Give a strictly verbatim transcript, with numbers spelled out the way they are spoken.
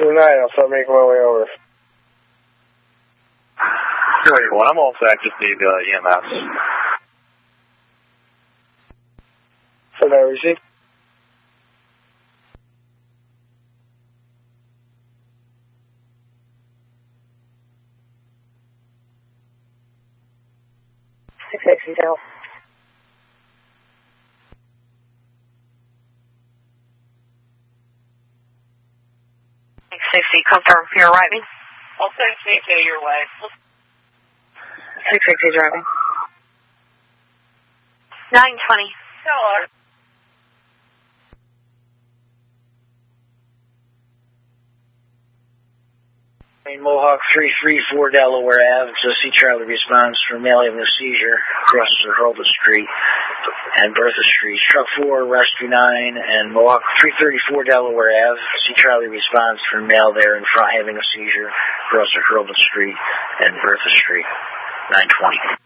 two nine, I'll start making my way over. two eighty-one, I'm all set, just need uh, E M S. So now receive. six sixty South. six sixty, confirm for your arriving. I'll send C K your way. six sixty driving. nine twenty. Hello. Mohawk three three four Delaware Avenue, so C Charlie responds for male having a seizure across Hurlbut Street and Bertha Street. Truck four, Rescue nine, and Mohawk three thirty-four Delaware Avenue, C Charlie responds for male there in front having a seizure across Hurlbut Street and Bertha Street. nine twenty.